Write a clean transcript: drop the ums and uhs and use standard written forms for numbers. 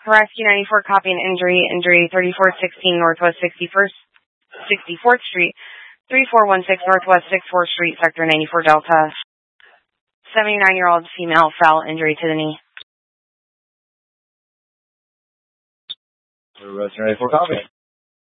Rescue 94, copy an injury. Injury 3416 Northwest 64th Street, 3416 Northwest 64th Street, Sector 94 Delta. 79-year-old female fell, injury to the knee. Rescue 94, copy.